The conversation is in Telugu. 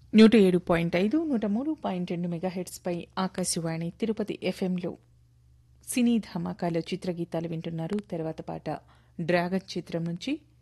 107.5, 103.2 మెగాహెర్ట్స్పై ఆకాశవాణి తిరుపతి ఎఫ్ఎంలో సినీ ధమాకాలో చిత్రగీతాలు వింటున్నారు. తర్వాత పాట డ్రాగన్ చిత్రం నుంచి